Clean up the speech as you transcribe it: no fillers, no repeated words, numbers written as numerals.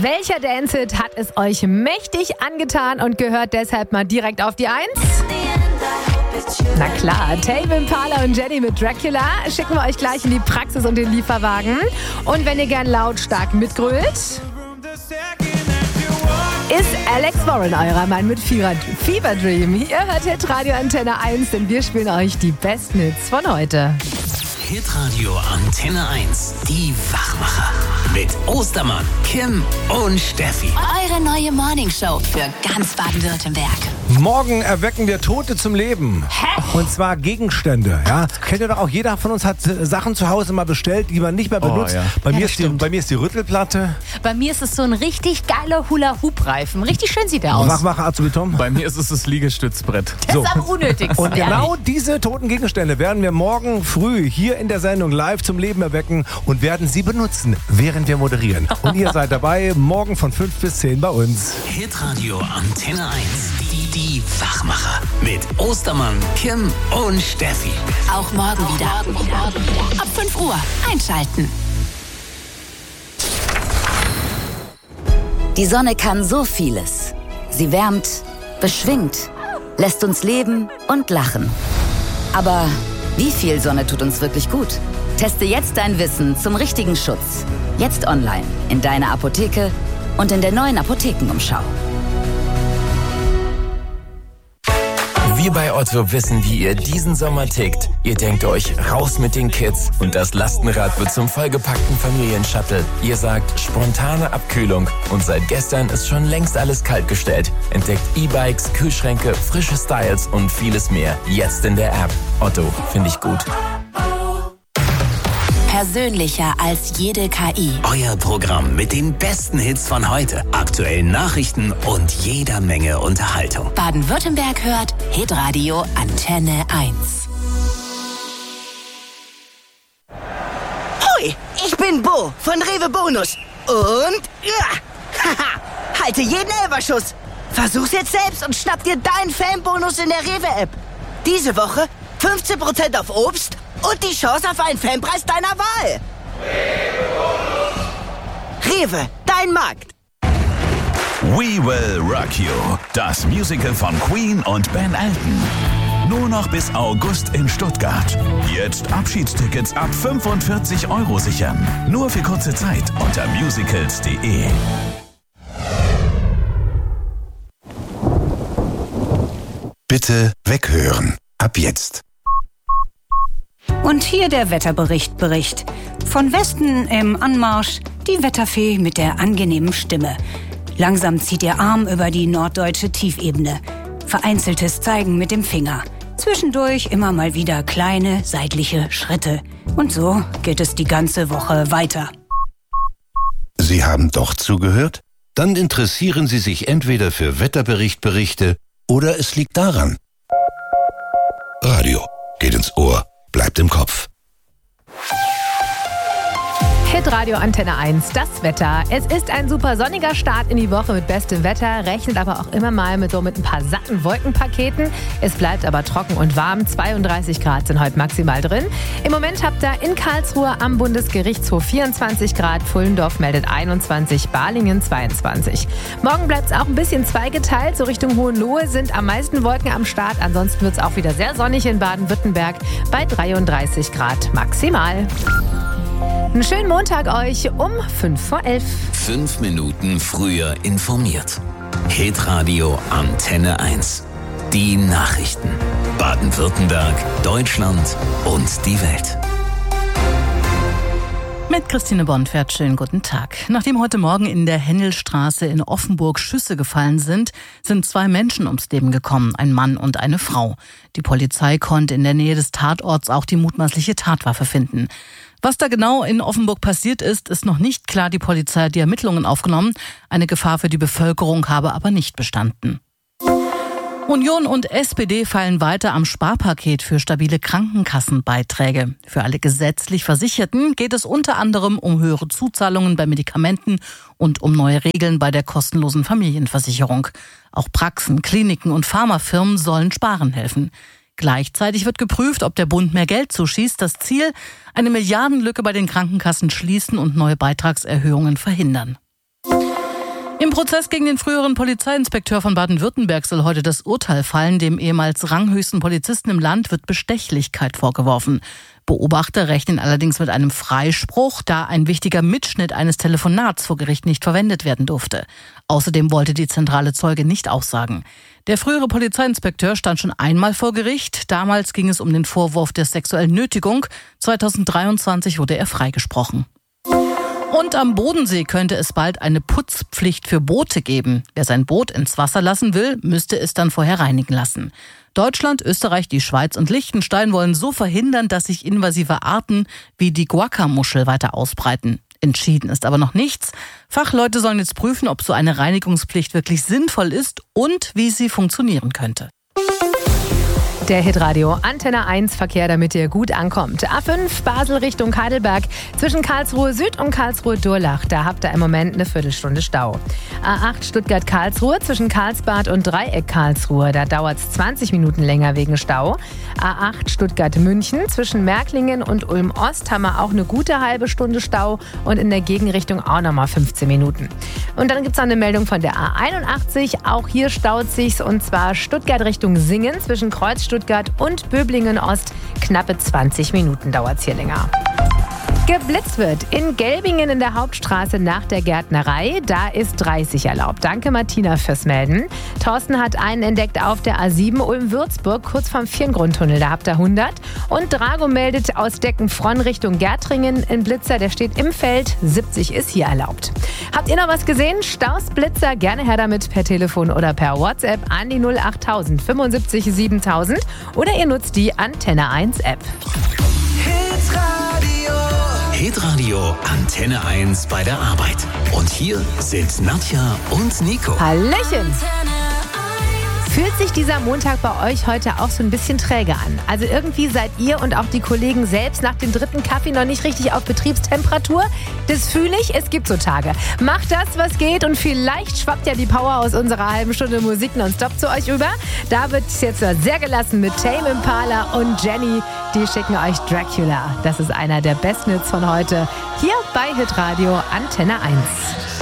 Welcher Dance-Hit hat es euch mächtig angetan und gehört deshalb mal direkt auf die 1? Na klar, Tame Impala und Jenny mit Dracula schicken wir euch gleich in die Praxis und den Lieferwagen. Und wenn ihr gern lautstark mitgrölt, ist Alex Warren eurer Mann mit Fever Dream. Ihr hört Hitradio Antenne 1, denn wir spielen euch die besten Hits von heute. Hitradio Antenne 1, die Wachmacher. Mit Ostermann, Kim und Steffi. Eure neue Morningshow für ganz Baden-Württemberg. Morgen erwecken wir Tote zum Leben. Hä? Und zwar Gegenstände. Ja? Kennt ihr doch auch, jeder von uns hat Sachen zu Hause mal bestellt, die man nicht mehr benutzt. Ja. Bei mir ist die Rüttelplatte. Bei mir ist es so ein richtig geiler Hula-Hoop-Reifen. Richtig schön sieht der aus. Wachmacher Azubitom. Bei mir ist es das Liegestützbrett. Das ist am unnötigsten. Und genau diese toten Gegenstände werden wir morgen früh hier in der Sendung live zum Leben erwecken und werden sie benutzen, während wir moderieren. Und ihr seid dabei, morgen von 5 bis 10 bei uns. Hitradio Antenne 1, die Wachmacher. Mit Ostermann, Kim und Steffi. Auch morgen wieder. Ab 5 Uhr einschalten. Die Sonne kann so vieles. Sie wärmt, beschwingt, lässt uns leben und lachen. Aber wie viel Sonne tut uns wirklich gut? Teste jetzt dein Wissen zum richtigen Schutz. Jetzt online, in deiner Apotheke und in der neuen Apothekenumschau. Wir bei Otto wissen, wie ihr diesen Sommer tickt. Ihr denkt euch, raus mit den Kids und das Lastenrad wird zum vollgepackten Familienshuttle. Ihr sagt, spontane Abkühlung und seit gestern ist schon längst alles kaltgestellt. Entdeckt E-Bikes, Kühlschränke, frische Styles und vieles mehr. Jetzt in der App. Otto, finde ich gut. Persönlicher als jede KI. Euer Programm mit den besten Hits von heute, aktuellen Nachrichten und jeder Menge Unterhaltung. Baden-Württemberg hört Hitradio Antenne 1. Hoi, ich bin Bo von Rewe Bonus. Und haha, halte jeden Elferschuss. Versuch's jetzt selbst und schnapp dir deinen Fanbonus in der Rewe-App. Diese Woche 15% auf Obst und die Chance auf einen Fanpreis deiner Wahl. Rewe, dein Markt. We Will Rock You, das Musical von Queen und Ben Elton. Nur noch bis August in Stuttgart. Jetzt Abschiedstickets ab 45 € sichern. Nur für kurze Zeit unter musicals.de. Bitte weghören. Ab jetzt. Und hier der Wetterbericht. Von Westen im Anmarsch die Wetterfee mit der angenehmen Stimme. Langsam zieht ihr Arm über die norddeutsche Tiefebene. Vereinzeltes Zeigen mit dem Finger. Zwischendurch immer mal wieder kleine seitliche Schritte. Und so geht es die ganze Woche weiter. Sie haben doch zugehört? Dann interessieren Sie sich entweder für Wetterberichte oder es liegt daran. Radio geht ins Ohr. Bleibt im Kopf. Hitradio Antenne 1, das Wetter. Es ist ein super sonniger Start in die Woche mit bestem Wetter, rechnet aber auch immer mal mit ein paar satten Wolkenpaketen. Es bleibt aber trocken und warm. 32 Grad sind heute maximal drin. Im Moment habt ihr in Karlsruhe am Bundesgerichtshof 24 Grad, Pfullendorf meldet 21, Balingen 22. Morgen bleibt es auch ein bisschen zweigeteilt. So Richtung Hohenlohe sind am meisten Wolken am Start. Ansonsten wird es auch wieder sehr sonnig in Baden-Württemberg bei 33 Grad maximal. Einen schönen Montag euch um 11:05. 5 Minuten früher informiert. Hitradio Antenne 1. Die Nachrichten. Baden-Württemberg, Deutschland und die Welt. Mit Christine Bonfert, schönen guten Tag. Nachdem heute Morgen in der Hennelstraße in Offenburg Schüsse gefallen sind 2 Menschen ums Leben gekommen, ein Mann und eine Frau. Die Polizei konnte in der Nähe des Tatorts auch die mutmaßliche Tatwaffe finden. Was da genau in Offenburg passiert ist, ist noch nicht klar. Die Polizei hat die Ermittlungen aufgenommen. Eine Gefahr für die Bevölkerung habe aber nicht bestanden. Union und SPD feilen weiter am Sparpaket für stabile Krankenkassenbeiträge. Für alle gesetzlich Versicherten geht es unter anderem um höhere Zuzahlungen bei Medikamenten und um neue Regeln bei der kostenlosen Familienversicherung. Auch Praxen, Kliniken und Pharmafirmen sollen sparen helfen. Gleichzeitig wird geprüft, ob der Bund mehr Geld zuschießt. Das Ziel, eine Milliardenlücke bei den Krankenkassen schließen und neue Beitragserhöhungen verhindern. Im Prozess gegen den früheren Polizeiinspekteur von Baden-Württemberg soll heute das Urteil fallen. Dem ehemals ranghöchsten Polizisten im Land wird Bestechlichkeit vorgeworfen. Beobachter rechnen allerdings mit einem Freispruch, da ein wichtiger Mitschnitt eines Telefonats vor Gericht nicht verwendet werden durfte. Außerdem wollte die zentrale Zeuge nicht aussagen. Der frühere Polizeiinspekteur stand schon einmal vor Gericht. Damals ging es um den Vorwurf der sexuellen Nötigung. 2023 wurde er freigesprochen. Und am Bodensee könnte es bald eine Putzpflicht für Boote geben. Wer sein Boot ins Wasser lassen will, müsste es dann vorher reinigen lassen. Deutschland, Österreich, die Schweiz und Liechtenstein wollen so verhindern, dass sich invasive Arten wie die Guacca-Muschel weiter ausbreiten. Entschieden ist aber noch nichts. Fachleute sollen jetzt prüfen, ob so eine Reinigungspflicht wirklich sinnvoll ist und wie sie funktionieren könnte. Der Hitradio Antenne 1 Verkehr, damit ihr gut ankommt. A5 Basel Richtung Heidelberg zwischen Karlsruhe Süd und Karlsruhe Durlach. Da habt ihr im Moment eine Viertelstunde Stau. A8 Stuttgart-Karlsruhe zwischen Karlsbad und Dreieck Karlsruhe. Da dauert es 20 Minuten länger wegen Stau. A8 Stuttgart-München zwischen Märklingen und Ulm-Ost haben wir auch eine gute halbe Stunde Stau und in der Gegenrichtung auch nochmal 15 Minuten. Und dann gibt es noch eine Meldung von der A81. Auch hier staut sich's und zwar Stuttgart Richtung Singen zwischen Kreuz Stuttgart und Böblingen-Ost. Knappe 20 Minuten dauert es hier länger. Geblitzt wird in Gelbingen in der Hauptstraße nach der Gärtnerei. Da ist 30 erlaubt. Danke Martina fürs Melden. Thorsten hat einen entdeckt auf der A7 Ulm-Würzburg, kurz vom Vierengrundtunnel. Da habt ihr 100. Und Drago meldet aus Deckenfronn Richtung Gärtringen. Ein Blitzer, der steht im Feld. 70 ist hier erlaubt. Habt ihr noch was gesehen? Staus, Blitzer, gerne her damit per Telefon oder per WhatsApp an die 08000 75 7000 oder ihr nutzt die Antenne 1 App. Hitradio Antenne 1 bei der Arbeit. Und hier sind Nadja und Nico. Hallöchen! Fühlt sich dieser Montag bei euch heute auch so ein bisschen träge an? Also irgendwie seid ihr und auch die Kollegen selbst nach dem dritten Kaffee noch nicht richtig auf Betriebstemperatur? Das fühle ich, es gibt so Tage. Macht das, was geht und vielleicht schwappt ja die Power aus unserer halben Stunde Musik nonstop zu euch über. Da wird es jetzt sehr gelassen mit Tame Impala und Jenny. Die schicken euch Dracula. Das ist einer der besten Hits von heute. Hier bei Hitradio Antenne 1.